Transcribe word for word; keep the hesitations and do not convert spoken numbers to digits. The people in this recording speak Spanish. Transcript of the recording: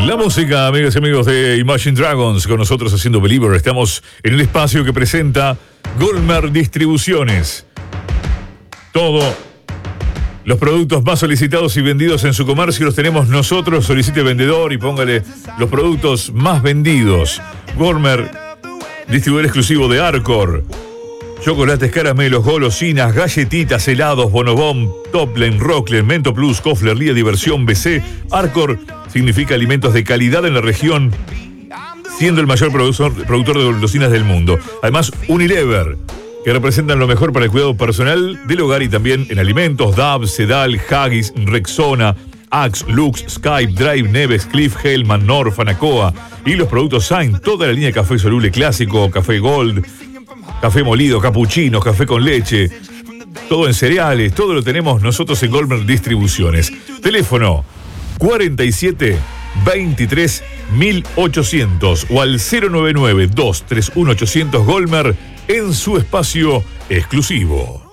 La música, amigas y amigos de Imagine Dragons, con nosotros haciendo Believer. Estamos en el espacio que presenta Golmer Distribuciones. Todo, los productos más solicitados y vendidos en su comercio los tenemos nosotros. Solicite vendedor y póngale los productos más vendidos. Golmer, distribuidor exclusivo de Arcor. Chocolates, caramelos, golosinas, galletitas, helados, Bonobón, Toplen, Rocklen, Mento Plus, Kofler, Lía, Diversión, B C. Arcor significa alimentos de calidad en la región, siendo el mayor productor, productor de golosinas del mundo. Además, Unilever, que representan lo mejor para el cuidado personal del hogar y también en alimentos. Dove, Sedal, Haggis, Rexona, Axe, Lux, Skype, Drive, Neves, Cliff, Hellman, Norf, Anacoa y los productos Sain, toda la línea de café soluble clásico, café Gold, café molido, capuchinos, café con leche, todo en cereales, todo lo tenemos nosotros en Golmer Distribuciones. Teléfono cuarenta y siete, veintitrés, mil ochocientos o al cero noventa y nueve, dos treinta y uno, ochocientos Golmer en su espacio exclusivo.